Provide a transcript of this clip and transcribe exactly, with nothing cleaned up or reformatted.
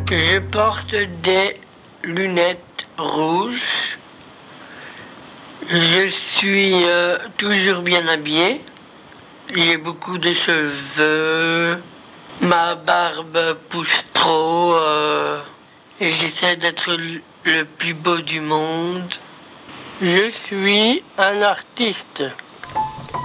Je porte des lunettes rouges. Je suis euh, toujours bien habillé. J'ai beaucoup de cheveux. Ma barbe pousse trop. Euh, et j'essaie d'être le plus beau du monde. Je suis un artiste.